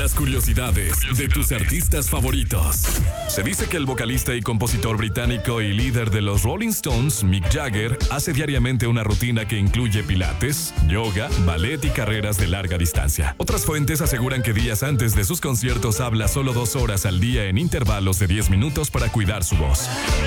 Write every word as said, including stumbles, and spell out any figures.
las curiosidades de tus artistas favoritos. Se dice que el vocalista y compositor británico y líder de los Rolling Stones, Mick Jagger, hace diariamente una rutina que incluye pilates, yoga, ballet y carreras de larga distancia. Otras fuentes aseguran que días antes de sus conciertos habla solo dos horas al día en intervalos de diez minutos para cuidar su voz.